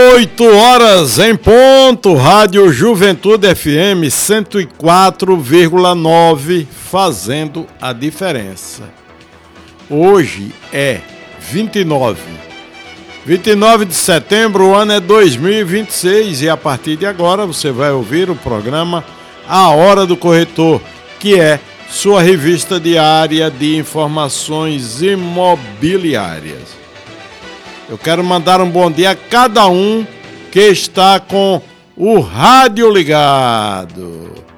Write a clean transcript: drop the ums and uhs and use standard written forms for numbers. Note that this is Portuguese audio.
8h em ponto, Rádio Juventude FM 104,9, fazendo a diferença. Hoje é 29 de setembro, o ano é 2026 e a partir de agora você vai ouvir o programa A Hora do Corretor, que é sua revista diária de informações imobiliárias. Eu quero mandar um bom dia a cada um que está com o rádio ligado.